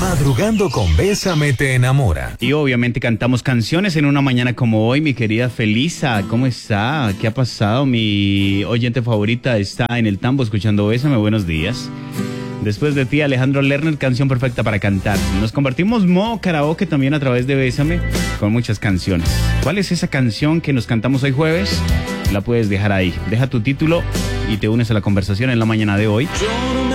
Madrugando con Bésame te enamora. Y obviamente cantamos canciones en una mañana como hoy, mi querida Felisa. ¿Cómo está? ¿Qué ha pasado? Mi oyente favorita está en el tambo escuchando Bésame. Buenos días. Después de ti, Alejandro Lerner, canción perfecta para cantar. Nos compartimos modo karaoke también a través de Bésame con muchas canciones. ¿Cuál es esa canción que nos cantamos hoy jueves? La puedes dejar ahí. Deja tu título y te unes a la conversación en la mañana de hoy.